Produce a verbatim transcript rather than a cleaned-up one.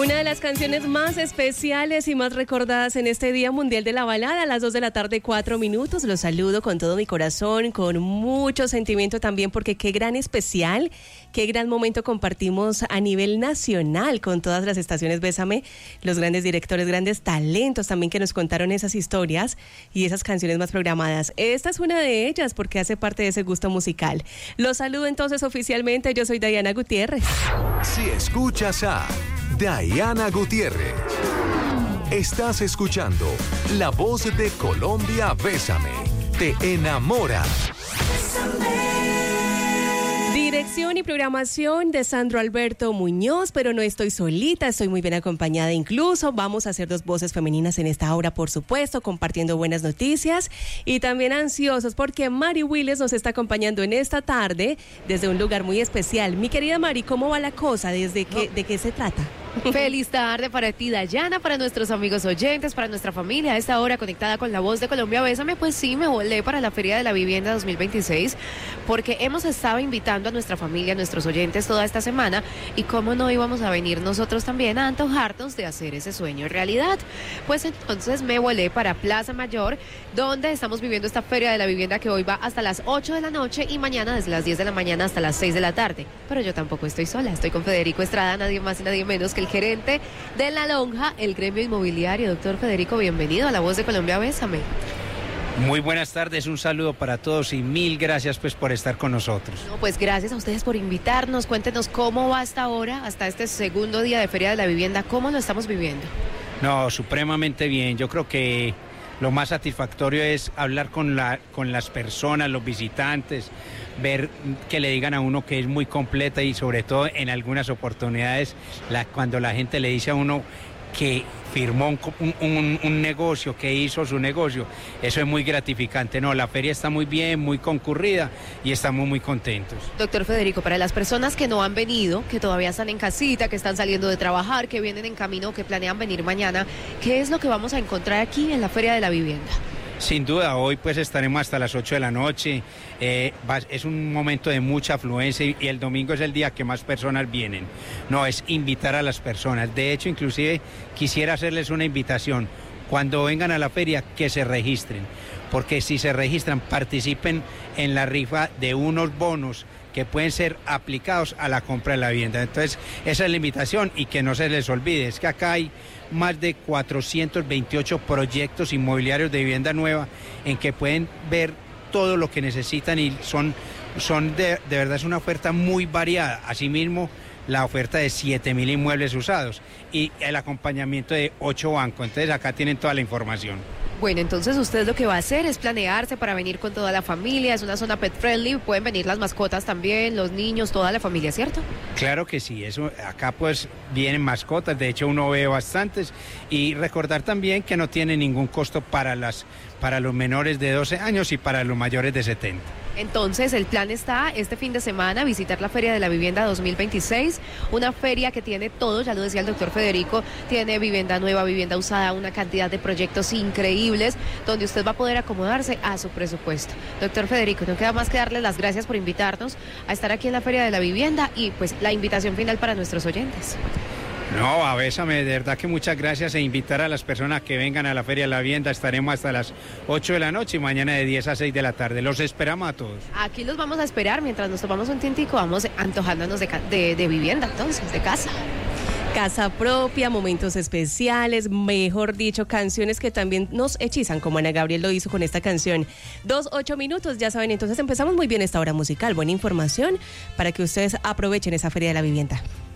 Una de las canciones más especiales y más recordadas en este Día Mundial de la Balada, a las dos de la tarde, cuatro minutos. Los saludo con todo mi corazón, con mucho sentimiento también, porque qué gran especial, qué gran momento compartimos a nivel nacional con todas las estaciones Bésame, los grandes directores, grandes talentos también que nos contaron esas historias y esas canciones más programadas. Esta es una de ellas porque hace parte de ese gusto musical. Los saludo entonces oficialmente, yo soy Diana Gutiérrez. Si escuchas a Diana Gutiérrez, estás escuchando La Voz de Colombia. Bésame, te enamora. Dirección y programación de Sandro Alberto Muñoz, pero no estoy solita, estoy muy bien acompañada incluso. Vamos a hacer dos voces femeninas en esta hora, por supuesto, compartiendo buenas noticias y también ansiosos porque Mari Willes nos está acompañando en esta tarde desde un lugar muy especial. Mi querida Mari, ¿cómo va la cosa? ¿Desde qué, de qué se trata? Feliz tarde para ti, Dayana, para nuestros amigos oyentes, para nuestra familia. A esta hora conectada con La Voz de Colombia, Bésame, pues sí, me volé para la Feria de la Vivienda dos mil veintiséis porque hemos estado invitando a nuestra familia, a nuestros oyentes toda esta semana y cómo no íbamos a venir nosotros también a antojarnos de hacer ese sueño realidad. Pues entonces me volé para Plaza Mayor, donde estamos viviendo esta Feria de la Vivienda que hoy va hasta las ocho de la noche y mañana desde las diez de la mañana hasta las seis de la tarde. Pero yo tampoco estoy sola, estoy con Federico Estrada, nadie más y nadie menos que el gerente de La Lonja, el gremio inmobiliario. Doctor Federico, bienvenido a La Voz de Colombia, Bésame. Muy buenas tardes, un saludo para todos y mil gracias pues por estar con nosotros. No, pues gracias a ustedes por invitarnos. Cuéntenos cómo va hasta ahora, hasta este segundo día de Feria de la Vivienda, cómo lo estamos viviendo. No, supremamente bien. Yo creo que lo más satisfactorio es hablar con la con las personas, los visitantes, ver que le digan a uno que es muy completa y sobre todo en algunas oportunidades la, cuando la gente le dice a uno que firmó un, un, un negocio, que hizo su negocio, eso es muy gratificante. No, la feria está muy bien, muy concurrida y estamos muy contentos. Doctor Federico, para las personas que no han venido, que todavía están en casita, que están saliendo de trabajar, que vienen en camino, que planean venir mañana, ¿qué es lo que vamos a encontrar aquí en la Feria de la Vivienda? Sin duda, hoy pues estaremos hasta las ocho de la noche, eh, va, es un momento de mucha afluencia y, y el domingo es el día que más personas vienen. No, es invitar a las personas. De hecho, inclusive quisiera hacerles una invitación. Cuando vengan a la feria, que se registren, porque si se registran, participen en la rifa de unos bonos que pueden ser aplicados a la compra de la vivienda. Entonces, esa es la invitación y que no se les olvide, es que acá hay más de cuatrocientos veintiocho proyectos inmobiliarios de vivienda nueva en que pueden ver todo lo que necesitan y son, son de, de verdad es una oferta muy variada. Asimismo, la oferta de siete mil inmuebles usados y el acompañamiento de ocho bancos. Entonces, acá tienen toda la información. Bueno, entonces usted lo que va a hacer es planearse para venir con toda la familia, es una zona pet friendly, pueden venir las mascotas también, los niños, toda la familia, ¿cierto? Claro que sí, eso acá pues vienen mascotas, de hecho uno ve bastantes y recordar también que no tiene ningún costo para las para los menores de doce años y para los mayores de setenta. Entonces el plan está este fin de semana visitar la Feria de la Vivienda dos mil veintiséis, una feria que tiene todo, ya lo decía el doctor Federico, tiene vivienda nueva, vivienda usada, una cantidad de proyectos increíbles donde usted va a poder acomodarse a su presupuesto. Doctor Federico, no queda más que darle las gracias por invitarnos a estar aquí en la Feria de la Vivienda y pues la invitación final para nuestros oyentes. No, a Bésame, de verdad que muchas gracias e invitar a las personas que vengan a la Feria de la Vivienda. Estaremos hasta las ocho de la noche y mañana de diez a seis de la tarde. Los esperamos a todos. Aquí los vamos a esperar mientras nos tomamos un tintico, vamos antojándonos de, de, de vivienda entonces, de casa. Casa propia, momentos especiales, mejor dicho, canciones que también nos hechizan, como Ana Gabriel lo hizo con esta canción. Dos, ocho minutos, ya saben, entonces empezamos muy bien esta hora musical. Buena información para que ustedes aprovechen esa Feria de la Vivienda.